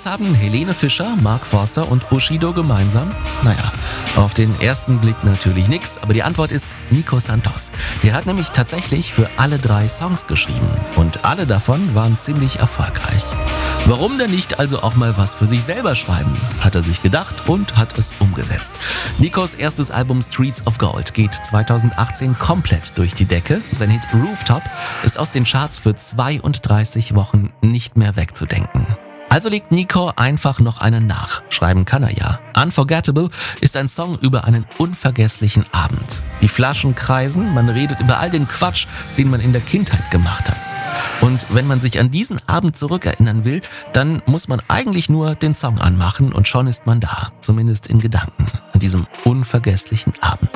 Was haben Helene Fischer, Mark Forster und Bushido gemeinsam? Naja, auf den ersten Blick natürlich nix, aber die Antwort ist Nico Santos. Der hat nämlich tatsächlich für alle 3 Songs geschrieben und alle davon waren ziemlich erfolgreich. Warum denn nicht also auch mal was für sich selber schreiben? Hat er sich gedacht und hat es umgesetzt. Nikos erstes Album Streets of Gold geht 2018 komplett durch die Decke. Sein Hit Rooftop ist aus den Charts für 32 Wochen nicht mehr wegzudenken. Also legt Nico einfach noch einen nach. Schreiben kann er ja. Unforgettable ist ein Song über einen unvergesslichen Abend. Die Flaschen kreisen, man redet über all den Quatsch, den man in der Kindheit gemacht hat. Und wenn man sich an diesen Abend zurückerinnern will, dann muss man eigentlich nur den Song anmachen und schon ist man da, zumindest in Gedanken, an diesem unvergesslichen Abend.